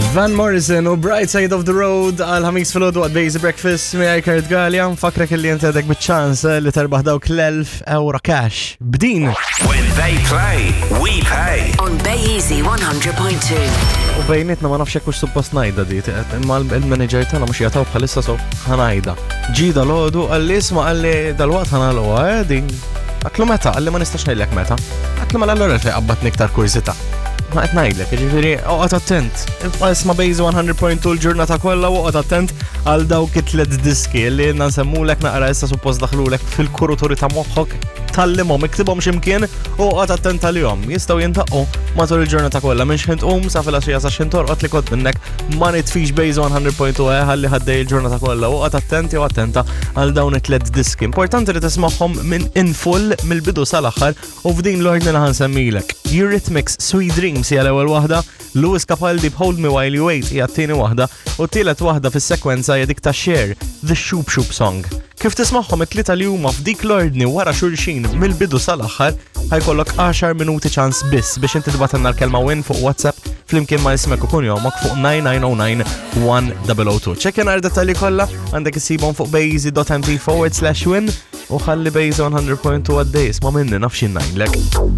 Van Morrison u Bright Side of the Road għal-ħamis fil-ħodu għad Basic Breakfast miħaj Kurt Gallia, fakrek li jented għek bit-ċans li terbaħ dawk l€1000 cash. Bdin! When they play, we pay. On Bay Easy 100.2. U bejnitna ma nafx kux suppost najda di, imma il-manager tana mux jataw bħalissa so ħanajda. Ġida l-ħodu għalli-isma għalli dal-waqt ħanalluwa, din. Għatlu meta, għalli ma nistax najlek meta. Għatlu ma l-allura fej għabbat niktar kurzita. Ma qed ngħidlek, jiġifieri oqgħod attent. Isma' Base 100.2 l-ġurnata kollha u oqgħod attent għal dawk it-tliet diski li jenna nsemmulek naqra issa suppost daħlulek fil-kuruturi ta' moħħok tallimhom iktibhom x'imkien u oqgħod attent għalihom. Jistgħu jintaqqu matul il-ġurnata kollha minn x'int sa fil-għaxija sa x'int torqod li kont minnek ma nitfix Base 100.2 ħalli ħaddej il-ġurnata kollha u oqgħod attenti u attenta għal dawn it-tliet diski. Importanti li tismagħhom minn in full mill-bidu sal-aħħar u f'din l-ordni li ħansemmilek. Eurythmics Sweet Dreams hija l-ewwel waħda, Lewis Capaldi Hold Me While You Wait hija t-tieni waħda u t-tielet waħda fis-sekwenza hija dik ta' Cher, The Shoop Shoop Song. Kif tismagħhom it-tlieta li huma f'dik l-ordni wara xulxin mill-bidu sal-aħħar, ħajkollok 10 minuti ċans biss biex inti tibgħatilna l-kelma win fuq WhatsApp flimkien ma' ismek u kun jomok fuq 9909-1002. Ċekkja nhar dettalji kollha għandek isibhom fuq bazy.mt/win u ħalli Base 100.2 għaddej isma' minni nafx ngħidlek.